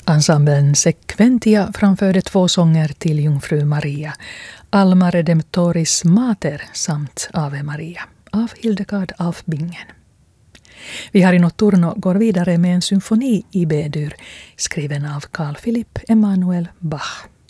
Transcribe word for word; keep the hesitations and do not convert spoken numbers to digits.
Ensemblen Sequentia framförde två sånger till Jungfru Maria, Alma Redemptoris Mater samt Ave Maria av Hildegard af Bingen. Vi har i Notturno går vidare med en symfoni i B-dur skriven av Carl Philipp Emanuel Bach.